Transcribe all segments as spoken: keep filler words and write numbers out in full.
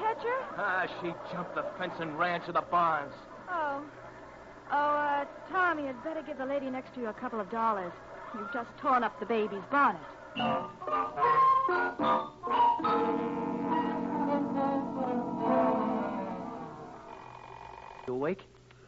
catch her? Ah, she jumped the fence and ran to the barns. Oh. Oh, uh, Tom, you'd better give the lady next to you a couple of dollars. You've just torn up the baby's bonnet. You awake?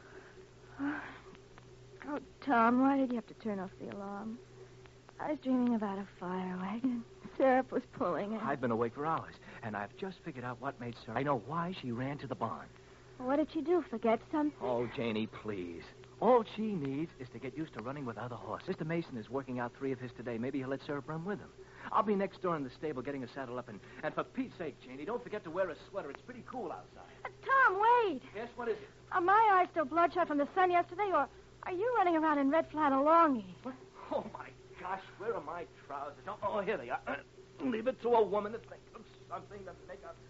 Oh, Tom, why did you have to turn off the alarm? I was dreaming about a fire wagon. Syrup was pulling it. I've been awake for hours, and I've just figured out what made Syrup. I know why she ran to the barn. What did she do, forget something? Oh, Janie, please. All she needs is to get used to running with other horses. Mister Mason is working out three of his today. Maybe he'll let Syrup run with him. I'll be next door in the stable getting a saddle up, and, and for Pete's sake, Janie, don't forget to wear a sweater. It's pretty cool outside. Uh, Tom, wait. Yes, what is it? Are my eyes still bloodshot from the sun yesterday, or are you running around in red flannel longies? What? Oh, my gosh, where are my trousers? Oh, oh here they are. Uh, leave it to a woman to think of something to make up.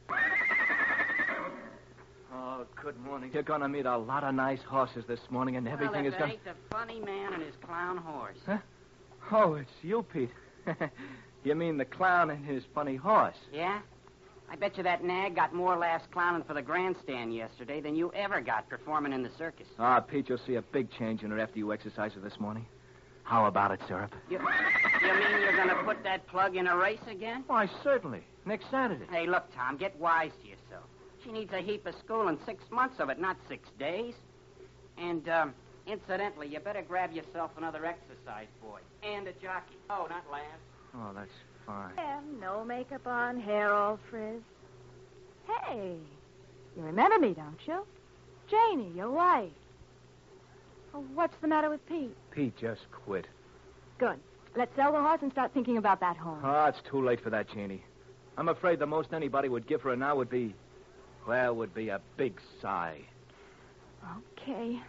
Oh, good morning. You're going to meet a lot of nice horses this morning, and everything well, is going to... Well, the funny man and his clown horse. Huh? Oh, it's you, Pete. You mean the clown and his funny horse? Yeah? I bet you that nag got more laughs clowning for the grandstand yesterday than you ever got performing in the circus. Ah, Pete, you'll see a big change in her after you exercise her this morning. How about it, Syrup? You, you mean you're going to put that plug in a race again? Why, certainly. Next Saturday. Hey, look, Tom, get wise to yourself. She needs a heap of school and six months of it, not six days. And, um, incidentally, you better grab yourself another exercise boy. And a jockey. Oh, not Lance. Oh, that's fine. Yeah, no makeup on, hair all frizzed. Hey, you remember me, don't you? Janie, your wife. Oh, what's the matter with Pete? Pete just quit. Good. Let's sell the horse and start thinking about that home. Ah, it's too late for that, Janie. I'm afraid the most anybody would give for her now would be, well, would be a big sigh. Okay.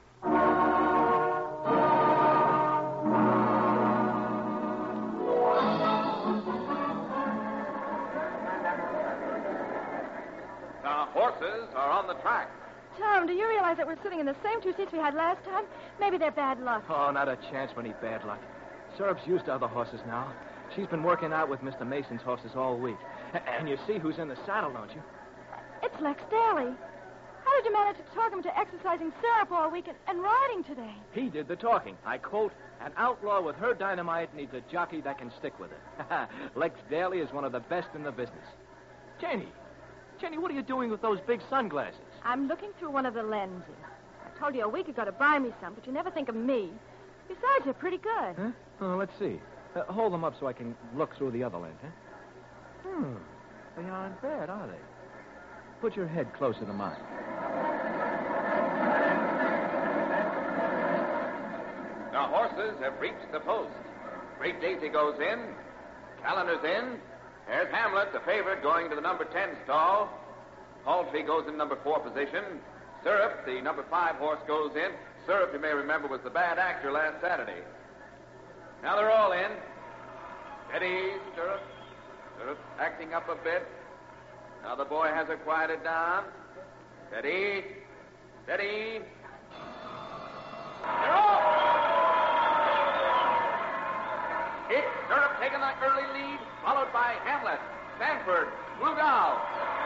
The horses are on the track. Tom, do you realize that we're sitting in the same two seats we had last time? Maybe they're bad luck. Oh, not a chance for any bad luck. Syrup's used to other horses now. She's been working out with Mister Mason's horses all week. And you see who's in the saddle, don't you? It's Lex Daly. How did you manage to talk him into exercising Syrup all week and, and riding today? He did the talking. I quote, an outlaw with her dynamite needs a jockey that can stick with it. Lex Daly is one of the best in the business. Jenny, Jenny, what are you doing with those big sunglasses? I'm looking through one of the lenses. I told you a week ago to buy me some, but you never think of me. Besides, you're pretty good. Huh? Oh, let's see. Uh, hold them up so I can look through the other lens, huh? Hmm. They aren't bad, are they? Put your head closer to mine. The horses have reached the post. Great Daisy goes in. Calendar's in. There's Hamlet, the favorite, going to the number ten stall. Paltry goes in number four position. Syrup, the number five horse, goes in. Syrup, you may remember, was the bad actor last Saturday. Now they're all in. Steady, Syrup. Syrup acting up a bit. Now the boy has her quieted down. Steady. Steady. They're off! It's Syrup taking the early lead, followed by Hamlet, Sanford, Blue Doll.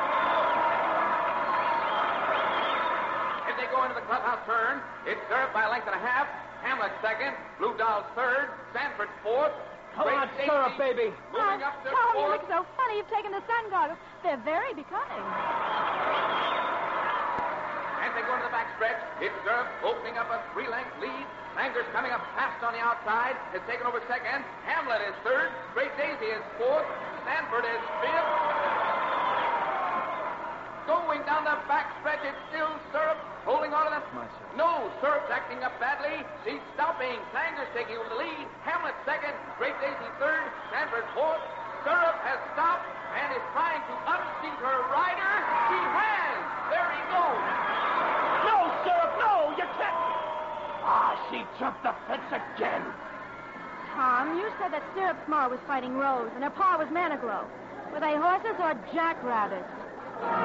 As they go into the clubhouse turn, it's Syrup by a length and a half. Hamlet second, Blue Doll third, Sanford fourth. Come on, Syrup, baby. Moving Oh, up to Tom, you fourth. look so funny. You've taken the sun goggles. They're very becoming. As they go into the back stretch, it's Syrup opening up a three-length lead. Langer's coming up fast on the outside, has taken over second. Hamlet is third. Great Daisy is fourth. Sanford is fifth. Going down the back stretch, it's still Syrup holding on to them. My Syrup. No, Syrup's acting up badly. She's stopping. Langer's taking over the lead. Hamlet second. Great Daisy third. Sanford fourth. Syrup has stopped and is trying to unseat her rider. She has. There he goes. No, Syrup, no, you can't. Ah, she jumped the fence again. Tom, you said that Syrup's ma was fighting Rose and her pa was Maniglow. Were they horses or jackrabbits?